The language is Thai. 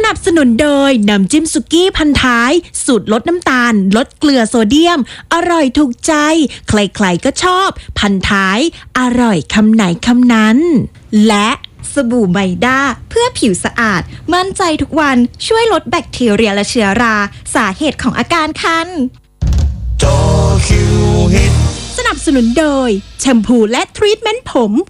นับสนุนโดยน้ำจิ้มสุกี้พันท้ายสูตรลดน้ำตาลลดเกลือโซเดียมอร่อยถูกใจใครๆก็ชอบพันท้ายอร่อยคำไหนคำนั้นและสบู่ไมด้าเพื่อผิวสะอาดมั่นใจทุกวันช่วยลดแบคทีเรียและเชื้อราสาเหตุของอาการคันสนับสนุนโดยแชมพูและทรีทเมนต์ผม